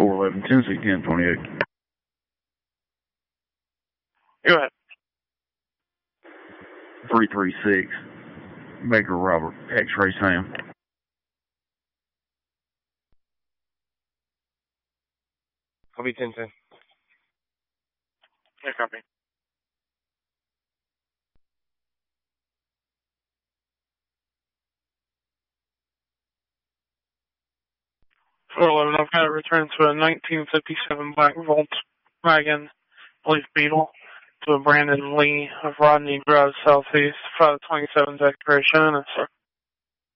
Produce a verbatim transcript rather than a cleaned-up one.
four eleven, Tennessee ten twenty-eight. Go ahead. three three six, Baker Robert, X-Ray Sam. Copy ten ten. Yeah, copy. four eleven, I've got it returned to a nineteen fifty-seven black Volkswagen Leaf Beetle to a Brandon Lee of Rodney Drive Southeast, five twenty-seven's expiration, and sir.